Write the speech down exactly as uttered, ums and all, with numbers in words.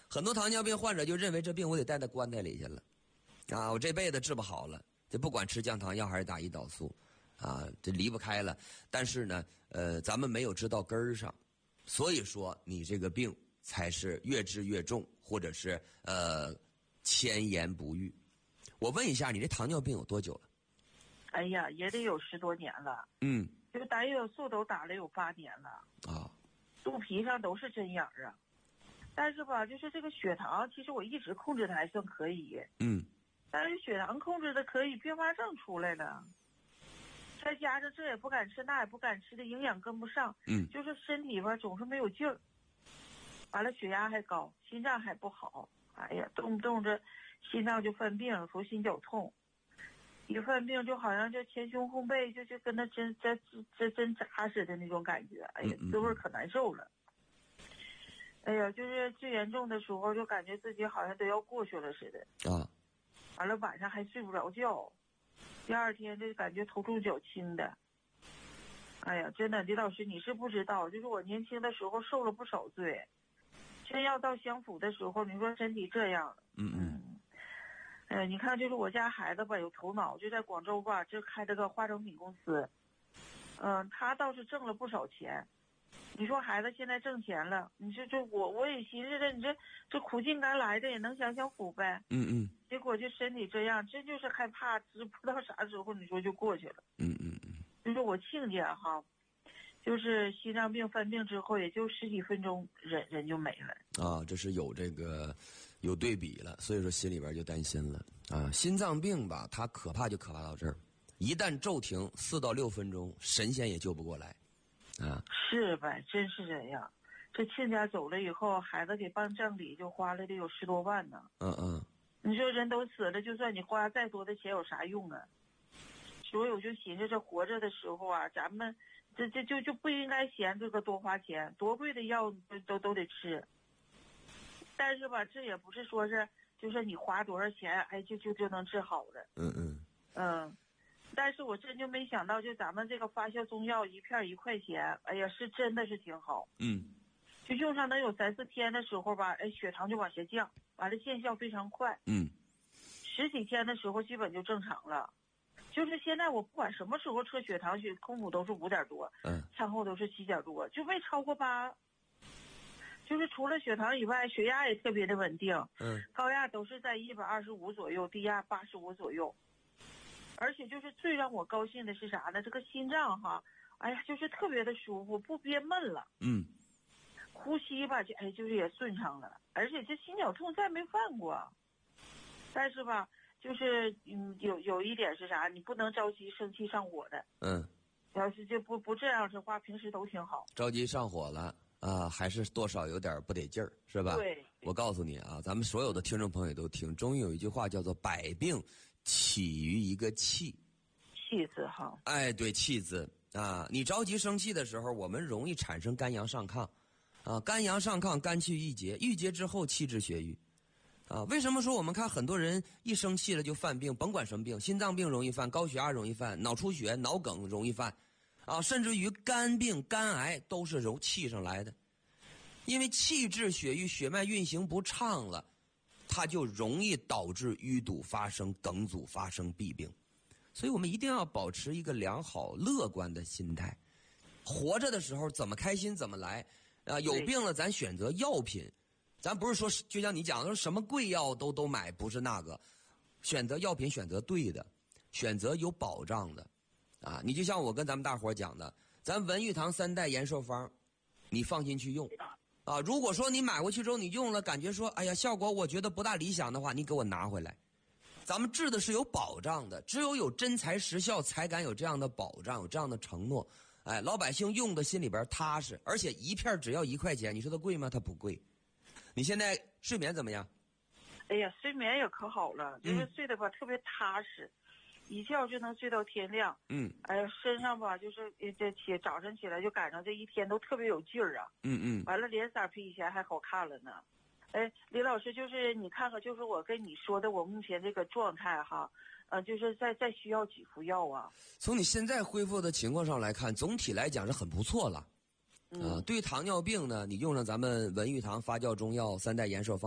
很多糖尿病患者就认为这病我得带到棺材里去了，啊，我这辈子治不好了，就不管吃降糖药还是打胰岛素，啊，这离不开了。但是呢，呃，咱们没有治到根儿上，所以说你这个病才是越治越重，或者是呃千言不愈。我问一下，你这糖尿病有多久了？ 哎呀，也得有十多年了。 嗯， 就打胰岛素都打了有八年了啊， 肚皮上都是针眼儿啊。但是吧，就是这个血糖，其实我一直控制的还算可以。 嗯， 但是血糖控制的可以，并发症出来了，再加上这也不敢吃，那也不敢吃的，营养跟不上。 嗯， 就是身体吧总是没有劲儿，完了血压还高，心脏还不好。哎呀，动不动这心脏就犯病，说心绞痛，一犯病就好像这前胸后背就就跟那针在这针扎似的那种感觉。哎呀，滋味可难受了。哎呀，就是最严重的时候，就感觉自己好像都要过去了似的啊。 完了晚上还睡不着觉，第二天就感觉头重脚轻的。哎呀，真的，李老师你是不知道，就是我年轻的时候受了不少罪，真要到享福的时候，你说身体这样， 嗯嗯， 呃，你看就是我家孩子吧，有头脑，就在广州吧，这开了个化妆品公司，嗯、呃，他倒是挣了不少钱。你说孩子现在挣钱了，你说这我我也寻思着，你这这苦尽甘来的也能享享福呗。 嗯嗯， 结果就身体这样，这就是害怕，知不知道啥时候你说就过去了。 嗯嗯嗯， 就是我亲家哈，就是心脏病犯病之后，也就十几分钟人人就没了。 啊，这是有这个有对比了，所以说心里边就担心了啊。心脏病吧，它可怕就可怕到这儿，一旦骤停四到六分钟，神仙也救不过来。啊， 是呗，真是这样。这亲家走了以后，孩子给办葬礼就花了得有十多万呢。 嗯嗯， 你说人都死了，就算你花再多的钱有啥用啊？所以我就寻思，这活着的时候啊，咱们这这就就不应该嫌这个多花钱，多贵的药都都都得吃。但是吧，这也不是说是就是你花多少钱，哎，就就就能治好的。 嗯嗯嗯。但是我真就没想到，就咱们这个发酵中药一片一块钱，哎呀，是真的是挺好。 嗯， 就用上能有三四天的时候吧，哎，血糖就往下降，完了见效非常快。 嗯， 十几天的时候基本就正常了。就是现在我不管什么时候测血糖，血空腹都是五点多， 嗯， 餐后都是七点多，就没超过八。就是除了血糖以外，血压也特别的稳定。 嗯， 高压都是在一百二十五左右，低压八十五左右。而且就是最让我高兴的是啥呢？这个心脏哈，哎呀，就是特别的舒服，不憋闷了。 嗯， 呼吸吧，就哎，就是也顺畅了。而且这心绞痛再没犯过。但是吧，就是嗯，有有一点是啥？你不能着急生气上火的。 嗯， 要是就不不这样的话，平时都挺好。 着急上火了啊，还是多少有点不得劲儿，是吧？ 对。 我告诉你啊，咱们所有的听众朋友都听，中医有一句话叫做“百病起于一个气”， 气字哈。 哎，对，气字啊。你着急生气的时候，我们容易产生肝阳上亢，啊，肝阳上亢，肝气郁结，郁结之后气滞血瘀，啊，为什么说我们看很多人一生气了就犯病，甭管什么病，心脏病容易犯，高血压容易犯，脑出血、脑梗容易犯，啊，甚至于肝病、肝癌都是由气上来的。因为气滞血瘀，血脉运行不畅了，它就容易导致淤堵发生、梗阻发生弊病。所以我们一定要保持一个良好乐观的心态，活着的时候怎么开心怎么来啊！有病了咱选择药品，咱不是说就像你讲的说什么贵药都都买，不是那个，选择药品选择对的，选择有保障的啊！你就像我跟咱们大伙讲的，咱文玉堂三代延寿方，你放心去用啊！如果说你买回去之后你用了，感觉说哎呀效果我觉得不大理想的话，你给我拿回来。咱们治的是有保障的，只有有真材实效才敢有这样的保障，有这样的承诺。哎，老百姓用的心里边踏实，而且一片只要一块钱，你说它贵吗？它不贵。你现在睡眠怎么样？ 哎呀，睡眠也可好了，就是睡得吧、嗯、特别踏实，一觉就能睡到天亮。 嗯， 哎呀，身上吧就是这起早晨起来就赶上这一天都特别有劲儿啊。 嗯嗯， 完了脸色比以前还好看了呢。哎，李老师，就是你看看，就是我跟你说的，我目前这个状态哈，呃，就是再再需要几副药啊？ 从你现在恢复的情况上来看，总体来讲是很不错了。嗯、呃，对糖尿病呢，你用上咱们文玉堂发酵中药三代延寿方。